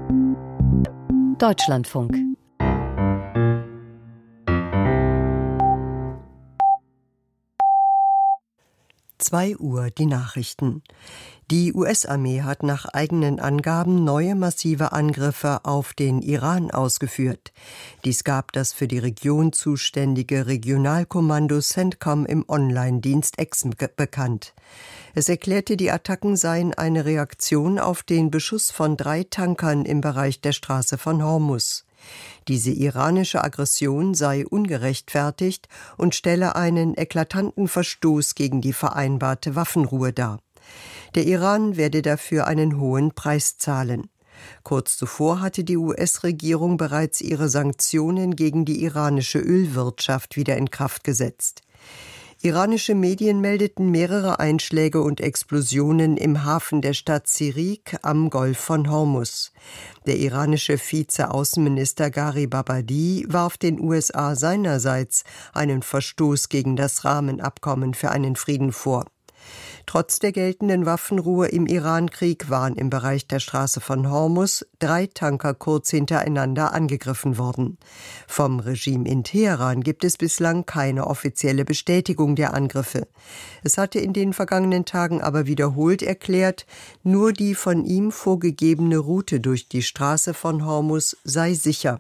Deutschlandfunk. Uhr die Nachrichten. Die US-Armee hat nach eigenen Angaben neue massive Angriffe auf den Iran ausgeführt. Dies gab das für die Region zuständige Regionalkommando CENTCOM im Online-Dienst X bekannt. Es erklärte, die Attacken seien eine Reaktion auf den Beschuss von 3 Tankern im Bereich der Straße von Hormuz. Diese iranische Aggression sei ungerechtfertigt und stelle einen eklatanten Verstoß gegen die vereinbarte Waffenruhe dar. Der Iran werde dafür einen hohen Preis zahlen. Kurz zuvor hatte die US-Regierung bereits ihre Sanktionen gegen die iranische Ölwirtschaft wieder in Kraft gesetzt. Iranische Medien meldeten mehrere Einschläge und Explosionen im Hafen der Stadt Sirik am Golf von Hormuz. Der iranische Vize-Außenminister Gharib Abadi warf den USA seinerseits einen Verstoß gegen das Rahmenabkommen für einen Frieden vor. Trotz der geltenden Waffenruhe im Irankrieg waren im Bereich der Straße von Hormuz 3 Tanker kurz hintereinander angegriffen worden. Vom Regime in Teheran gibt es bislang keine offizielle Bestätigung der Angriffe. Es hatte in den vergangenen Tagen aber wiederholt erklärt, nur die von ihm vorgegebene Route durch die Straße von Hormuz sei sicher.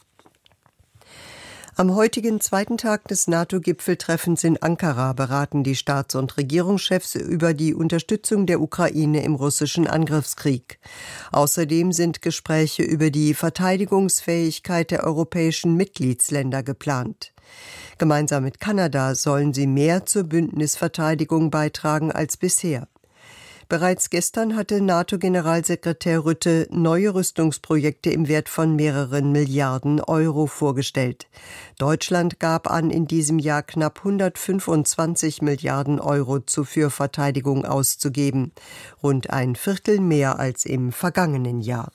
Am heutigen zweiten Tag des NATO-Gipfeltreffens in Ankara beraten die Staats- und Regierungschefs über die Unterstützung der Ukraine im russischen Angriffskrieg. Außerdem sind Gespräche über die Verteidigungsfähigkeit der europäischen Mitgliedsländer geplant. Gemeinsam mit Kanada sollen sie mehr zur Bündnisverteidigung beitragen als bisher. Bereits gestern hatte NATO-Generalsekretär Rutte neue Rüstungsprojekte im Wert von mehreren Milliarden Euro vorgestellt. Deutschland gab an, in diesem Jahr knapp 125 Milliarden Euro für Verteidigung auszugeben, rund ein Viertel mehr als im vergangenen Jahr.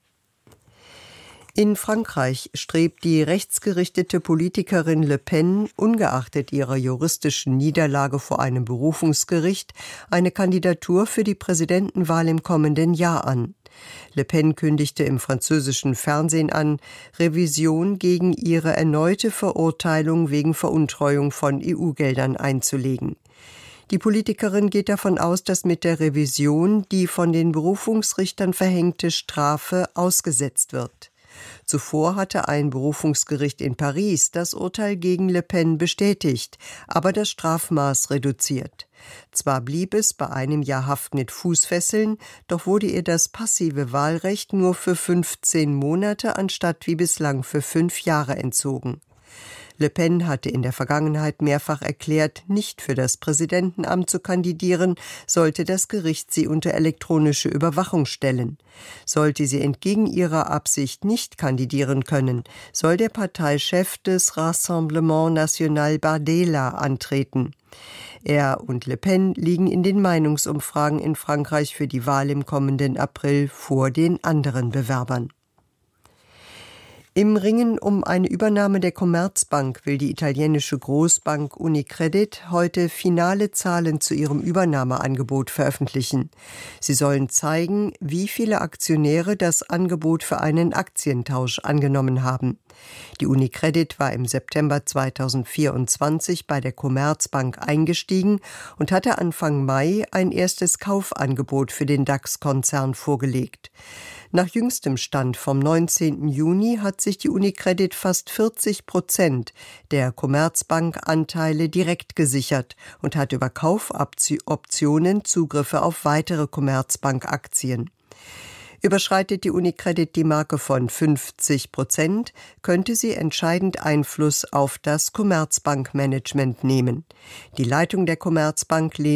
In Frankreich strebt die rechtsgerichtete Politikerin Le Pen, ungeachtet ihrer juristischen Niederlage vor einem Berufungsgericht, eine Kandidatur für die Präsidentenwahl im kommenden Jahr an. Le Pen kündigte im französischen Fernsehen an, Revision gegen ihre erneute Verurteilung wegen Veruntreuung von EU-Geldern einzulegen. Die Politikerin geht davon aus, dass mit der Revision die von den Berufungsrichtern verhängte Strafe ausgesetzt wird. Zuvor hatte ein Berufungsgericht in Paris das Urteil gegen Le Pen bestätigt, aber das Strafmaß reduziert. Zwar blieb es bei 1 Jahr Haft mit Fußfesseln, doch wurde ihr das passive Wahlrecht nur für 15 Monate anstatt wie bislang für 5 Jahre entzogen. Le Pen hatte in der Vergangenheit mehrfach erklärt, nicht für das Präsidentenamt zu kandidieren, sollte das Gericht sie unter elektronische Überwachung stellen. Sollte sie entgegen ihrer Absicht nicht kandidieren können, soll der Parteichef des Rassemblement National Bardella antreten. Er und Le Pen liegen in den Meinungsumfragen in Frankreich für die Wahl im kommenden April vor den anderen Bewerbern. Im Ringen um eine Übernahme der Commerzbank will die italienische Großbank Unicredit heute finale Zahlen zu ihrem Übernahmeangebot veröffentlichen. Sie sollen zeigen, wie viele Aktionäre das Angebot für einen Aktientausch angenommen haben. Die Unicredit war im September 2024 bei der Commerzbank eingestiegen und hatte Anfang Mai ein erstes Kaufangebot für den DAX-Konzern vorgelegt. Nach jüngstem Stand vom 19. Juni hat sich die Unicredit fast 40% der Commerzbank-Anteile direkt gesichert und hat über Kaufoptionen Zugriffe auf weitere Commerzbank-Aktien. Überschreitet die Unicredit die Marke von 50%, könnte sie entscheidend Einfluss auf das Commerzbank-Management nehmen. Die Leitung der Commerzbank lehnt